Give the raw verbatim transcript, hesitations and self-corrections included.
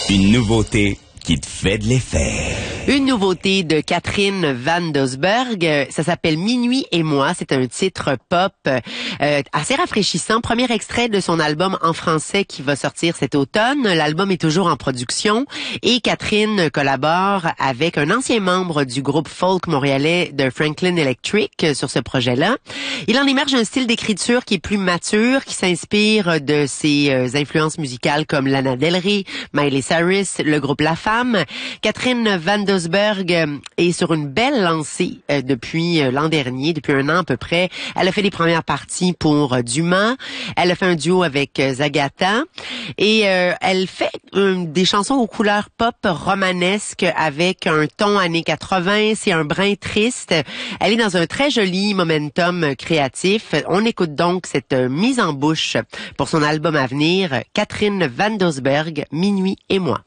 Une nouveauté qui te fait de l'effet. Une nouveauté de Catherine Van Doesburg, ça s'appelle Minuit et moi, c'est un titre pop euh, assez rafraîchissant. Premier extrait de son album en français qui va sortir cet automne. L'album est toujours en production et Catherine collabore avec un ancien membre du groupe folk montréalais de Franklin Electric sur ce projet-là. Il en émerge un style d'écriture qui est plus mature, qui s'inspire de ses euh, influences musicales comme Lana Del Rey, Miley Cyrus, le groupe La Femme. Catherine Van Doesburg est sur une belle lancée euh, depuis euh, l'an dernier, depuis un an à peu près. Elle a fait les premières parties pour euh, Dumas. Elle a fait un duo avec euh, Zagata. Et euh, elle fait euh, des chansons aux couleurs pop romanesques avec un ton années quatre-vingts. C'est un brin triste. Elle est dans un très joli momentum créatif. On écoute donc cette euh, mise en bouche pour son album à venir, Catherine Van Doesburg, Minuit et moi.